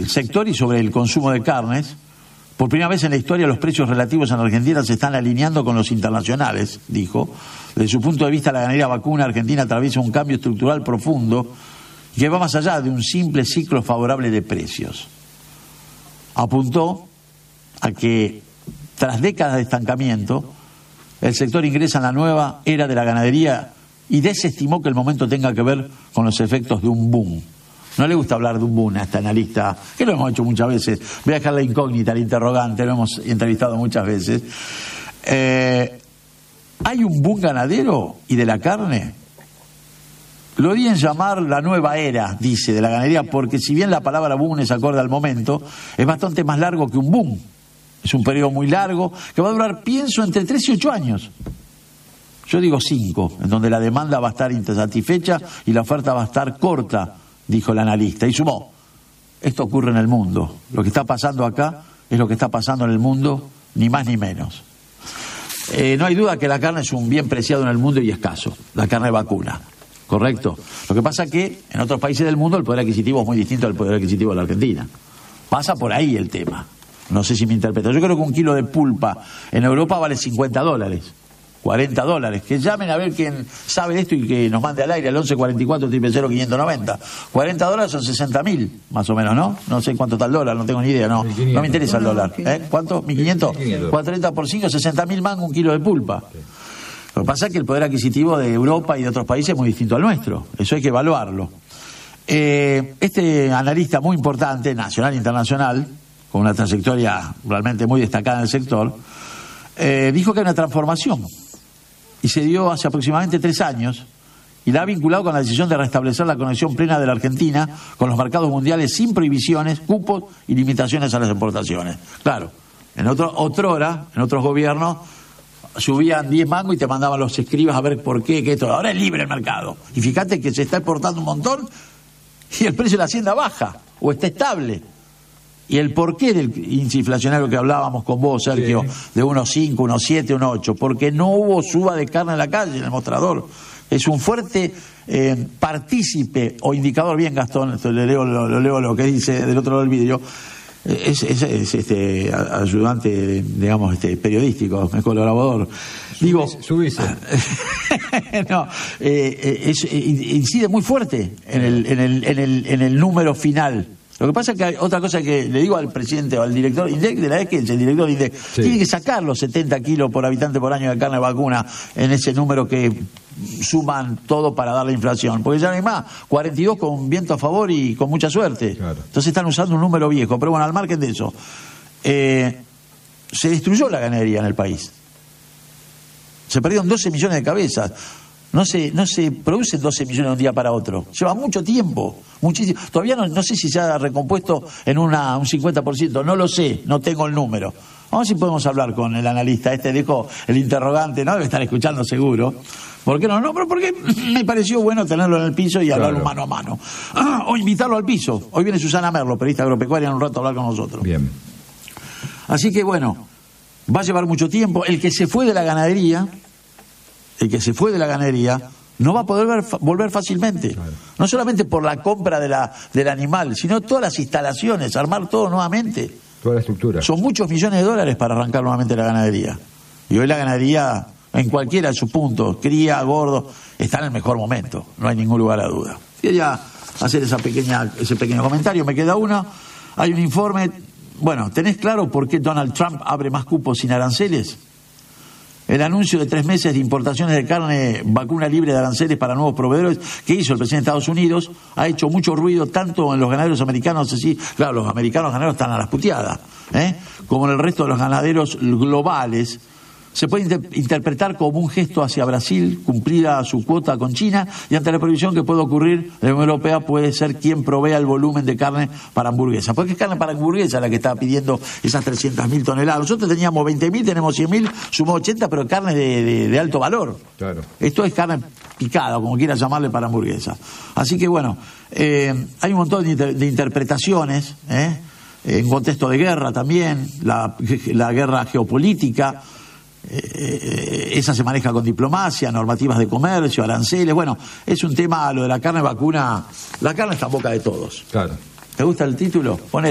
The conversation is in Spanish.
sector y sobre el consumo de carnes. Por primera vez en la historia los precios relativos en Argentina se están alineando con los internacionales, dijo. Desde su punto de vista, la ganadería vacuna argentina atraviesa un cambio estructural profundo que va más allá de un simple ciclo favorable de precios. Apuntó a que, tras décadas de estancamiento, el sector ingresa en la nueva era de la ganadería y desestimó que el momento tenga que ver con los efectos de un boom. No le gusta hablar de un boom a este analista, que lo hemos hecho muchas veces. Voy a dejar la incógnita, el interrogante, lo hemos entrevistado muchas veces. ¿Hay un boom ganadero y de la carne? Lo di en llamar la nueva era, dice, de la ganadería, porque si bien la palabra boom es acorde al momento, es bastante más largo que un boom. Es un periodo muy largo que va a durar, pienso, entre 3 y 8 años. Yo digo 5, en donde la demanda va a estar insatisfecha y la oferta va a estar corta, dijo el analista. Y sumó, esto ocurre en el mundo. Lo que está pasando acá es lo que está pasando en el mundo, ni más ni menos. No hay duda que la carne es un bien preciado en el mundo y escaso, la carne vacuna. ¿Correcto? Lo que pasa es que en otros países del mundo el poder adquisitivo es muy distinto al poder adquisitivo de la Argentina. Pasa por ahí el tema. No sé si me interpreta. Yo creo que un kilo de pulpa en Europa vale $50, $40. Que llamen a ver quién sabe de esto y que nos mande al aire al 1144-000-590. $40 son 60.000, más o menos, ¿no? No sé cuánto está el dólar, no tengo ni idea, no. 1.500. No me interesa el dólar. ¿Cuánto? ¿1.500? 1.500. 40 por 5, 60.000 mangos un kilo de pulpa. Lo que pasa es que el poder adquisitivo de Europa y de otros países es muy distinto al nuestro. Eso hay que evaluarlo. Este analista muy importante, nacional e internacional, con una trayectoria realmente muy destacada en el sector, dijo que hay una transformación y se dio hace aproximadamente 3 años y la ha vinculado con la decisión de restablecer la conexión plena de la Argentina con los mercados mundiales sin prohibiciones, cupos y limitaciones a las exportaciones. Claro, en otrora, en otros gobiernos, subían 10 mangos y te mandaban los escribas a ver por qué, que esto. Ahora es libre el mercado. Y fíjate que se está exportando un montón y el precio de la hacienda baja o está estable. Y el porqué del índice inflacionario que hablábamos con vos, Sergio, sí, de 1,5, 1,7, 1,8, porque no hubo suba de carne en la calle, en el mostrador. Es un fuerte partícipe o indicador, bien Gastón, esto lo leo lo que dice del otro lado del vidrio, es ayudante, digamos, periodístico, es colaborador. Digo, subise. No, incide muy fuerte en el número final. Lo que pasa es que hay otra cosa que le digo al presidente o al director INDEC de la ESQE, el director de INDEC, sí, tiene que sacar los 70 kilos por habitante por año de carne vacuna en ese número que suman todo para dar la inflación. Porque ya no hay más, 42 con viento a favor y con mucha suerte. Claro. Entonces están usando un número viejo. Pero bueno, al margen de eso, se destruyó la ganadería en el país. Se perdieron 12 millones de cabezas. No se producen 12 millones de un día para otro. Lleva mucho tiempo, muchísimo. Todavía no sé si se ha recompuesto en un 50%, no lo sé, no tengo el número. Vamos a ver si podemos hablar con el analista. Dijo el interrogante, no debe estar escuchando seguro. ¿Por qué no? No, pero porque me pareció bueno tenerlo en el piso y hablarlo mano a mano. O invitarlo al piso. Hoy viene Susana Merlo, periodista agropecuaria, en un rato a hablar con nosotros. Bien. Así que bueno, va a llevar mucho tiempo. El que se fue de la ganadería no va a poder volver fácilmente. Claro. No solamente por la compra del animal, sino todas las instalaciones, armar todo nuevamente. Toda la estructura. Son muchos millones de dólares para arrancar nuevamente la ganadería. Y hoy la ganadería, en cualquiera de sus puntos, cría, gordo, está en el mejor momento, no hay ningún lugar a duda. Quería hacer ese pequeño comentario, me queda uno. Hay un informe, bueno, ¿tenés claro por qué Donald Trump abre más cupos sin aranceles? El anuncio de 3 meses de importaciones de carne vacuna libre de aranceles para nuevos proveedores que hizo el presidente de Estados Unidos ha hecho mucho ruido tanto en los ganaderos americanos, así, claro, los americanos ganaderos están a las puteadas, como en el resto de los ganaderos globales. Se puede interpretar como un gesto hacia Brasil, cumplida su cuota con China, y ante la prohibición que puede ocurrir, la Unión Europea puede ser quien provea el volumen de carne para hamburguesa. Porque es carne para hamburguesa la que está pidiendo esas 300.000 toneladas. Nosotros teníamos 20.000, tenemos 100.000, sumó 80, pero carne de alto valor. Claro. Esto es carne picada, como quieras llamarle, para hamburguesa. Así que bueno, hay un montón de interpretaciones, en contexto de guerra también, la guerra geopolítica. Esa se maneja con diplomacia, normativas de comercio, aranceles. Bueno, es un tema, lo de la carne vacuna. La carne está en boca de todos. Claro. ¿Te gusta el título? Ponele.